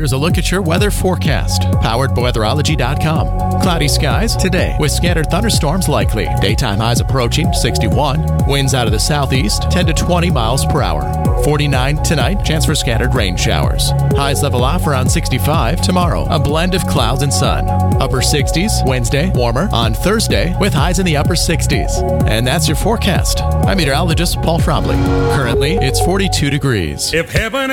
here's a look at your weather forecast. Powered by weatherology.com. Cloudy skies today with scattered thunderstorms likely. Daytime highs approaching 61. Winds out of the southeast 10 to 20 miles per hour. 49 tonight, chance for scattered rain showers. Highs level off around 65 tomorrow. A blend of clouds and sun. Upper 60s Wednesday, warmer on Thursday with highs in the upper 60s. And that's your forecast. I'm meteorologist Paul Fromley. Currently, it's 42 degrees. If heaven